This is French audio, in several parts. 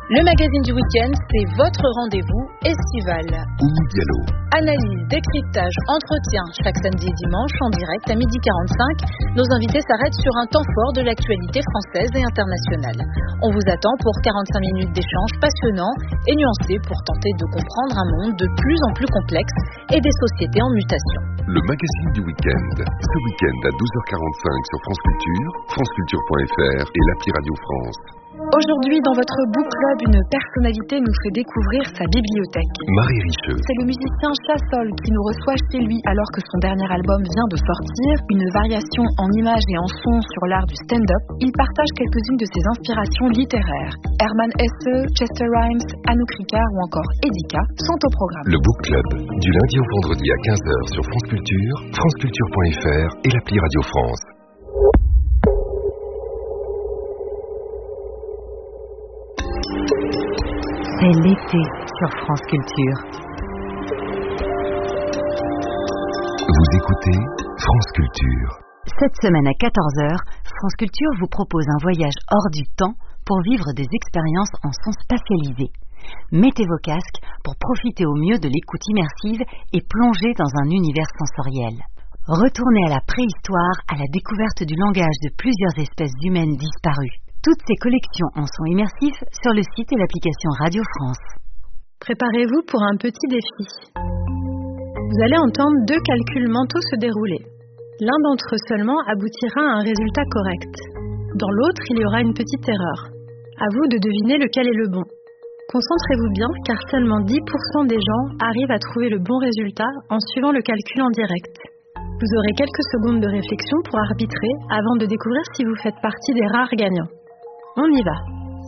Le magazine du week-end, c'est votre rendez-vous estival. Oumou Diallo. Analyse, décryptage, entretien, chaque samedi et dimanche en direct à 12h45. Nos invités s'arrêtent sur un temps fort de l'actualité française et internationale. On vous attend pour 45 minutes d'échanges passionnants et nuancés pour tenter de comprendre un monde de plus en plus complexe et des sociétés en mutation. Le magazine du week-end. Ce week-end à 12h45 sur France Culture, franceculture.fr et l'appli Radio France. Aujourd'hui, dans votre book club, une personnalité nous fait découvrir sa bibliothèque. Marie Richeux. C'est le musicien Chassol qui nous reçoit chez lui alors que son dernier album vient de sortir, une variation en images et en sons sur l'art du stand-up. Il partage quelques-unes de ses inspirations littéraires. Hermann Hesse, Chester Rhimes, Anouk Ricard ou encore Edika sont au programme. Le book club, du lundi au vendredi à 15h sur France Culture, franceculture.fr et l'appli Radio France. C'est l'été sur France Culture. Vous écoutez France Culture. Cette semaine à 14h, France Culture vous propose un voyage hors du temps pour vivre des expériences en son spatialisé. Mettez vos casques pour profiter au mieux de l'écoute immersive et plonger dans un univers sensoriel. Retournez à la préhistoire, à la découverte du langage de plusieurs espèces humaines disparues. Toutes ces collections en son immersif sur le site et l'application Radio France. Préparez-vous pour un petit défi. Vous allez entendre deux calculs mentaux se dérouler. L'un d'entre eux seulement aboutira à un résultat correct. Dans l'autre, il y aura une petite erreur. À vous de deviner lequel est le bon. Concentrez-vous bien, car seulement 10% des gens arrivent à trouver le bon résultat en suivant le calcul en direct. Vous aurez quelques secondes de réflexion pour arbitrer avant de découvrir si vous faites partie des rares gagnants. On y va.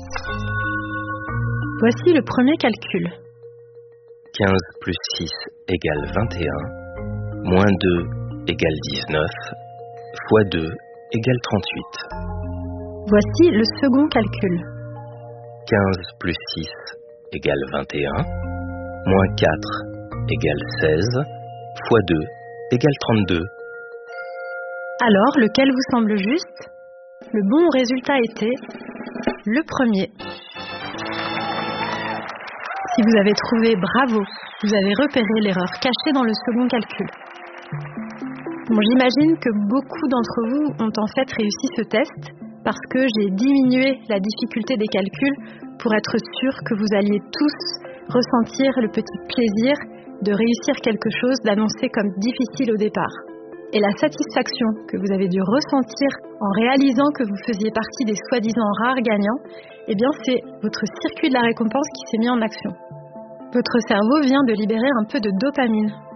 Voici le premier calcul. 15 plus 6 égale 21, moins 2 égale 19, fois 2 égale 38. Voici le second calcul. 15 plus 6 égale 21, moins 4 égale 16, fois 2 égale 32. Alors, lequel vous semble juste ? Le bon résultat était le premier. Si vous avez trouvé, bravo, vous avez repéré l'erreur cachée dans le second calcul. Bon, j'imagine que beaucoup d'entre vous ont en fait réussi ce test parce que j'ai diminué la difficulté des calculs pour être sûr que vous alliez tous ressentir le petit plaisir de réussir quelque chose d'annoncé comme difficile au départ. Et la satisfaction que vous avez dû ressentir en réalisant que vous faisiez partie des soi-disant rares gagnants, eh bien c'est votre circuit de la récompense qui s'est mis en action. Votre cerveau vient de libérer un peu de dopamine.